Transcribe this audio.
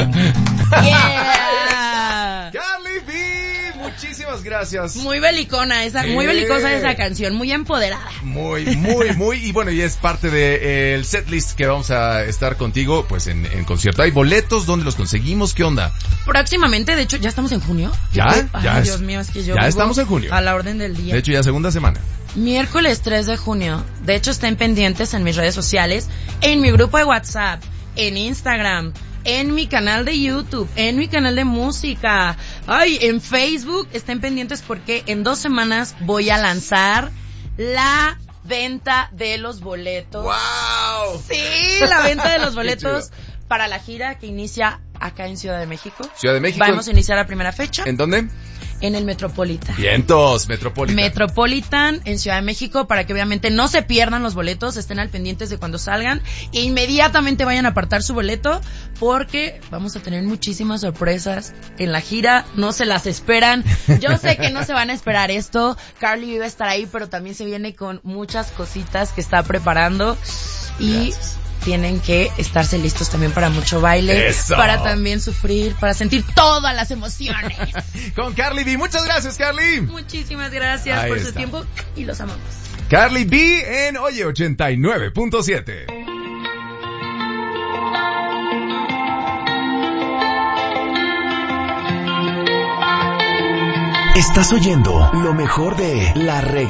Yeah. Carly B, muchísimas gracias. Muy belicona muy belicosa esa canción, muy empoderada. Muy, y bueno, y es parte de el setlist que vamos a estar contigo, pues en concierto. ¿Hay boletos? ¿Dónde los conseguimos? ¿Qué onda? Próximamente, de hecho, ¿ya estamos en junio? Ya Dios mío, es que yo ya vivo estamos en junio. a la orden del día. De hecho, ya segunda semana. Miércoles 3 de junio. De hecho, estén pendientes en mis redes sociales, en mi grupo de WhatsApp, en Instagram, en mi canal de YouTube, en mi canal de música, en Facebook. Estén pendientes porque en 2 semanas voy a lanzar la venta de los boletos. ¡Wow! Sí, la venta de los boletos para la gira que inicia acá en Ciudad de México. Ciudad de México. Vamos a iniciar la primera fecha. ¿En dónde? En el Metropolitan. Vientos, Metropolitan. Metropolitan en Ciudad de México, para que obviamente no se pierdan los boletos, estén al pendientes de cuando salgan e inmediatamente vayan a apartar su boleto, porque vamos a tener muchísimas sorpresas en la gira, no se las esperan. Yo sé que no se van a esperar esto, Carly va a estar ahí, pero también se viene con muchas cositas que está preparando y gracias. Tienen que estarse listos también para mucho baile, ¡eso! Para también sufrir, para sentir todas las emociones. Con Carly B. Muchas gracias, Carly. Muchísimas gracias ahí por está. su tiempo y los amamos. Carly B en Oye 89.7. Estás oyendo lo mejor de La Reggae.